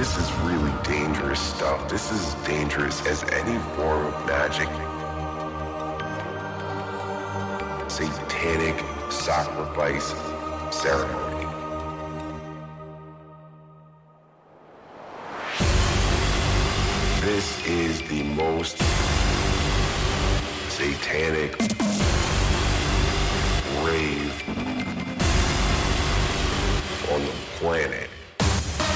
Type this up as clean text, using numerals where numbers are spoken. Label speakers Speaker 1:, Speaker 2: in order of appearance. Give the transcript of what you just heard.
Speaker 1: This is really dangerous stuff. This is as dangerous as any form of magic. Satanic sacrifice ceremony. This is the most satanic rave on the planet.